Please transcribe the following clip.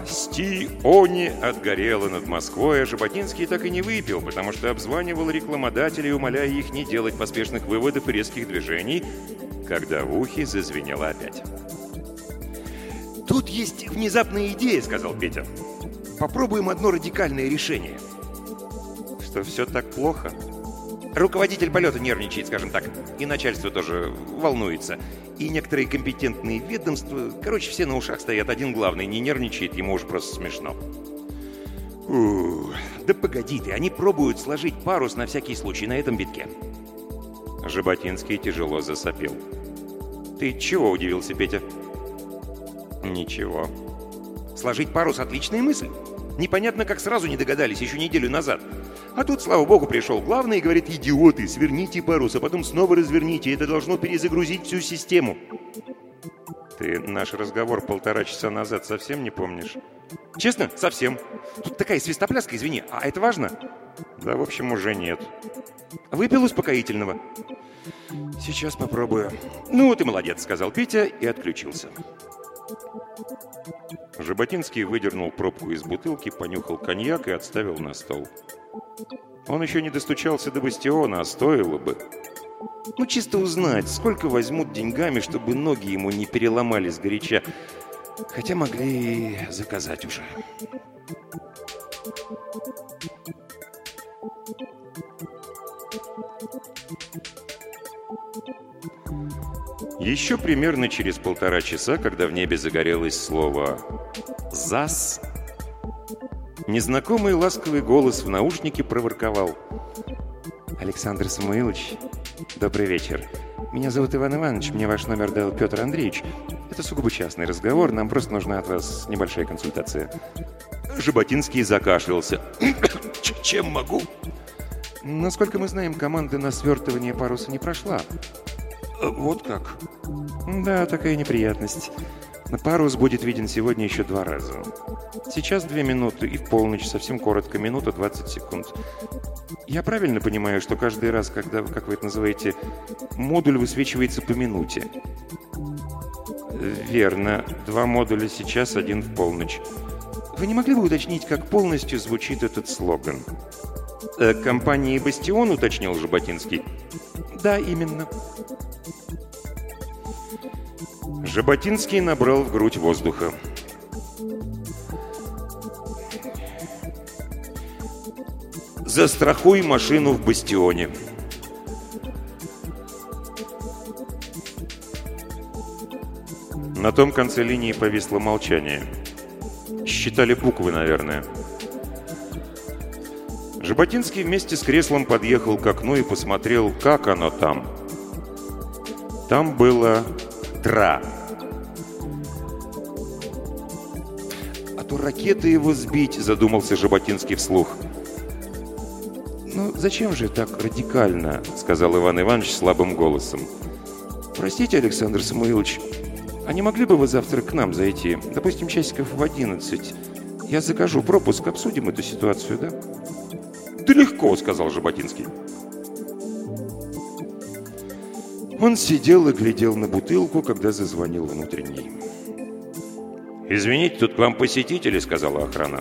Сти-Они отгорела над Москвой, а Жаботинский так и не выпил, потому что обзванивал рекламодателей, умоляя их не делать поспешных выводов и резких движений, когда в ухе зазвенело опять. «Тут есть внезапная идея», — сказал Петя. «Попробуем одно радикальное решение». «Что, все так плохо?» «Руководитель полета нервничает, скажем так, и начальство тоже волнуется. И некоторые компетентные ведомства... Короче, все на ушах стоят, один главный не нервничает, ему уж просто смешно». «Да погоди ты, они пробуют сложить парус на всякий случай на этом витке». Жаботинский тяжело засопел. «Ты чего?» — удивился Петя. «Ничего. Сложить парус — отличная мысль. Непонятно, как сразу не догадались еще неделю назад. А тут, слава богу, пришел главный и говорит: идиоты, сверните парус, а потом снова разверните. Это должно перезагрузить всю систему». «Ты наш разговор 1,5 часа назад совсем не помнишь?» «Честно? Совсем. Тут такая свистопляска, извини. А это важно?» «Да, в общем, уже нет». «Выпил успокоительного?» «Сейчас попробую». «Ну, ты молодец», — сказал Петя и отключился. Жаботинский выдернул пробку из бутылки, понюхал коньяк и отставил на стол. Он еще не достучался до бастиона, а стоило бы. Ну, чисто узнать, сколько возьмут деньгами, чтобы ноги ему не переломали сгоряча. Хотя могли и заказать уже. Еще примерно через 1,5 часа, когда в небе загорелось слово «ЗАС», незнакомый ласковый голос в наушнике проворковал: «Александр Самуилович, добрый вечер. Меня зовут Иван Иванович, мне ваш номер дал Петр Андреевич. Это сугубо частный разговор, нам просто нужна от вас небольшая консультация». Жаботинский закашлялся. «Чем могу?» «Насколько мы знаем, команда на свертывание паруса не прошла». «Вот как?» «Да, такая неприятность. Парус будет виден сегодня еще 2 раза. Сейчас 2 минуты и в полночь, совсем коротко, минута 20 секунд. Я правильно понимаю, что каждый раз, когда, как вы это называете, модуль высвечивается по минуте?» «Верно. 2 модуля сейчас, 1 в полночь. Вы не могли бы уточнить, как полностью звучит этот слоган?» «Компании «Бастион», — уточнил Жаботинский. «Да, именно». Жаботинский набрал в грудь воздуха. «Застрахуй машину в «Бастионе». На том конце линии повисло молчание. Считали буквы, наверное. Жаботинский вместе с креслом подъехал к окну и посмотрел, как оно там. Там было «ДРА». «А то ракеты его сбить», — задумался Жаботинский вслух. «Ну, зачем же так радикально?» — сказал Иван Иванович слабым голосом. «Простите, Александр Самуилович, а не могли бы вы завтра к нам зайти? Допустим, часиков в 11. Я закажу пропуск, обсудим эту ситуацию, да?» «Да легко», — сказал Жаботинский. Он сидел и глядел на бутылку, когда зазвонил внутренний. «Извините, тут к вам посетители», — сказала охрана.